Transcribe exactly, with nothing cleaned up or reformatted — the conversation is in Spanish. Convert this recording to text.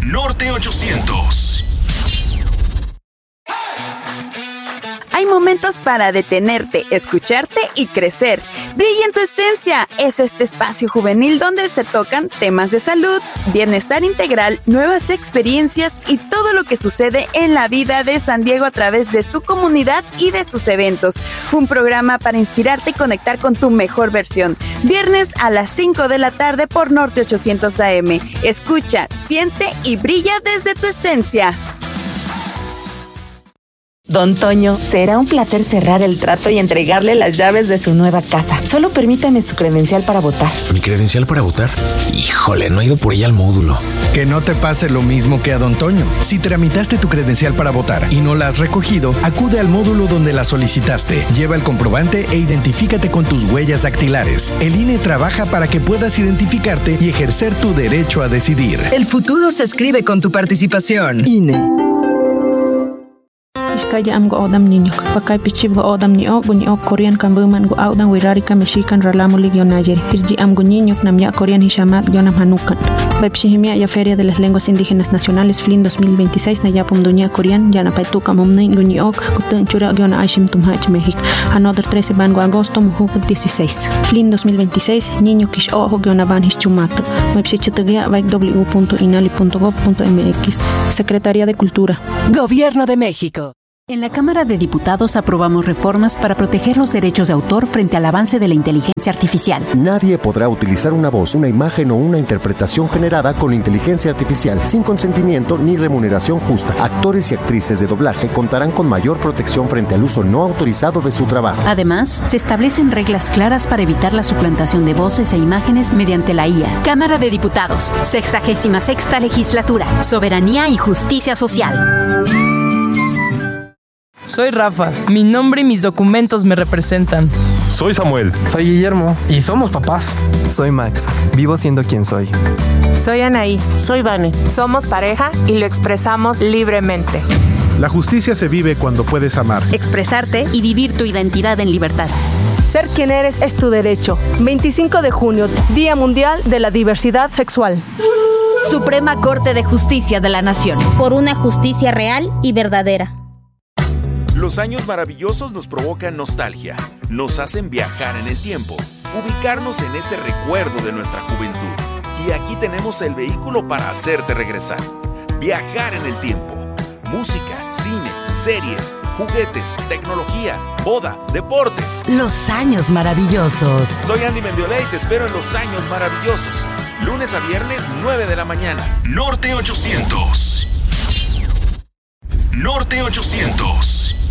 Norte ochocientos. Hay momentos para detenerte, escucharte y crecer. Brilla en tu esencia. Es este espacio juvenil donde se tocan temas de salud, bienestar integral, nuevas experiencias y todo lo que sucede en la vida de San Diego a través de su comunidad y de sus eventos. Un programa para inspirarte y conectar con tu mejor versión. Viernes a las cinco de la tarde por Norte ochocientos A M. Escucha, siente y brilla desde tu esencia. Don Toño, será un placer cerrar el trato y entregarle las llaves de su nueva casa. Solo permítame su credencial para votar. ¿Mi credencial para votar? Híjole, no he ido por ella al módulo. Que no te pase lo mismo que a Don Toño. Si tramitaste tu credencial para votar y no la has recogido, acude al módulo donde la solicitaste. Lleva el comprobante e identifícate con tus huellas dactilares. El I N E trabaja para que puedas identificarte y ejercer tu derecho a decidir. El futuro se escribe con tu participación. I N E. Iskaya am go odam niño, pakai pichib go odam ni ok bunyi ok Korean kan buman go audan wirarika mexican ralamo ligio Nayeri. Irji am go niño nam ya Korean hishamat gionam hanukan. Bepshihimia ya Feria de las Lenguas Indígenas Nacionales Flin dos mil veintiséis na ya pumdunia Korean ya na paituka momni bunyi ok gutun chura giona aishim tumhach México. Another trece ban go agosto muhuk dieciséis. Flin dos mil veintiséis niño kish ojo giona ban hischumato. Mepsichitugia baik w punto inali punto gob punto m x. Secretaría de Cultura. Gobierno de México. En la Cámara de Diputados aprobamos reformas para proteger los derechos de autor frente al avance de la inteligencia artificial. Nadie podrá utilizar una voz, una imagen o una interpretación generada con inteligencia artificial sin consentimiento ni remuneración justa. Actores y actrices de doblaje contarán con mayor protección frente al uso no autorizado de su trabajo. Además, se establecen reglas claras para evitar la suplantación de voces e imágenes mediante la I A. Cámara de Diputados, sexagésima sexta legislatura, soberanía y justicia social. Soy Rafa, mi nombre y mis documentos me representan. Soy Samuel. Soy Guillermo y somos papás. Soy Max, vivo siendo quien soy. Soy Anaí. Soy Vane. Somos pareja y lo expresamos libremente. La justicia se vive cuando puedes amar, expresarte y vivir tu identidad en libertad. Ser quien eres es tu derecho. veinticinco de junio, Día Mundial de la Diversidad Sexual. Suprema Corte de Justicia de la Nación. Por una justicia real y verdadera. Los años maravillosos nos provocan nostalgia, nos hacen viajar en el tiempo, ubicarnos en ese recuerdo de nuestra juventud. Y aquí tenemos el vehículo para hacerte regresar. Viajar en el tiempo. Música, cine, series, juguetes, tecnología, boda, deportes. Los años maravillosos. Soy Andy Mendiolé y te espero en Los Años Maravillosos. Lunes a viernes, nueve de la mañana. Norte ochocientos. Norte ochocientos.